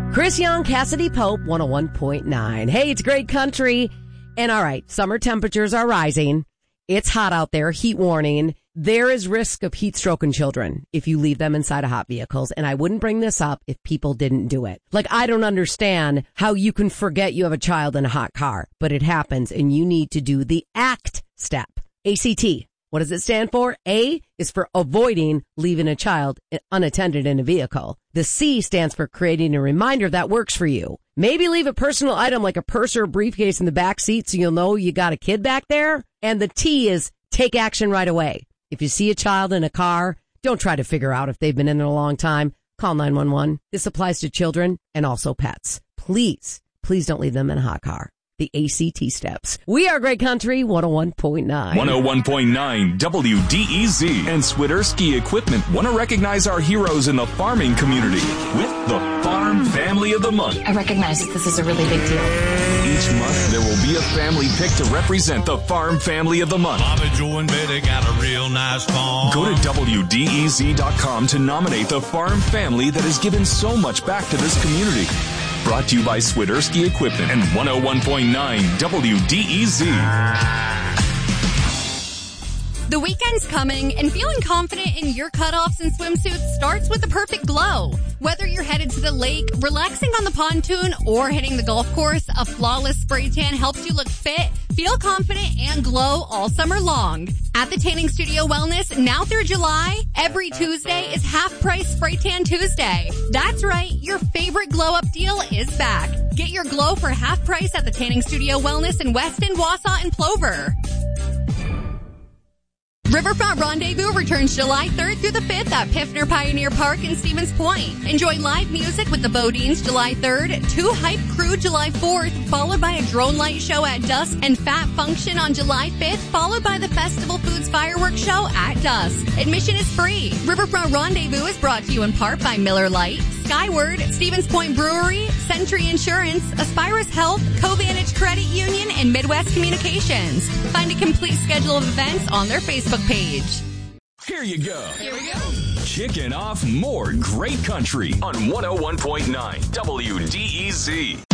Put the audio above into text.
Chris Young, Cassidy Pope, 101.9. Hey, it's great country. And all right, summer temperatures are rising. It's hot out there. Heat warning. There is risk of heat stroke in children if you leave them inside of hot vehicles. And I wouldn't bring this up if people didn't do it. Like, I don't understand how you can forget you have a child in a hot car, but it happens and you need to do the ACT step. ACT. What does it stand for? A is for avoiding leaving a child unattended in a vehicle. The C stands for creating a reminder that works for you. Maybe leave a personal item like a purse or a briefcase in the back seat so you'll know you got a kid back there. And the T is take action right away. If you see a child in a car, don't try to figure out if they've been in it a long time. Call 911. This applies to children and also pets. Please don't leave them in a hot car. The ACT steps. We are Great Country 101.9. 101.9 WDEZ and Swiderski Equipment want to recognize our heroes in the farming community with the Farm Family of the Month. I recognize that this is a really big deal. Each month, there will be a family picked to represent the Farm Family of the Month. Bobby, Joe, and Betty got a real nice farm. Go to WDEZ.com to nominate the farm family that has given so much back to this community. Brought to you by Swiderski Equipment and 101.9 WDEZ. The weekend's coming, and feeling confident in your cutoffs and swimsuits starts with the perfect glow. Whether you're headed to the lake, relaxing on the pontoon, or hitting the golf course, a flawless spray tan helps you look fit, feel confident, and glow all summer long. At the Tanning Studio Wellness, now through July, every Tuesday is half-price Spray Tan Tuesday. That's right, your favorite glow-up deal is back. Get your glow for half price at the Tanning Studio Wellness in Weston, Wausau, and Plover. Riverfront Rendezvous returns July 3rd through the 5th at Piffner Pioneer Park in Stevens Point. Enjoy live music with the Bodines July 3rd, 2 Hype Crew July 4th, followed by a drone light show at dusk, and Fat Function on July 5th, followed by the Festival Foods Fireworks Show at dusk. Admission is free. Riverfront Rendezvous is brought to you in part by Miller Lite, Skyward, Stevens Point Brewery, Century Insurance, Aspirus Health, Covantage Credit Union, and Midwest Communications. Find a complete schedule of events on their Facebook page. Here you go. Here we go. Kicking off more Great Country on 101.9 WDEZ.